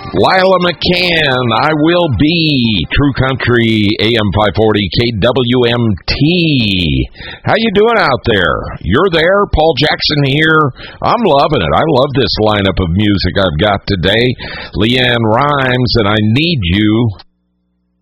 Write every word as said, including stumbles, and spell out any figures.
Lila McCann, I Will Be, True Country, A M five forty, K W M T. How you doing out there? You're there? Paul Jackson here. I'm loving it. I love this lineup of music I've got today. Leanne Rimes and I Need You.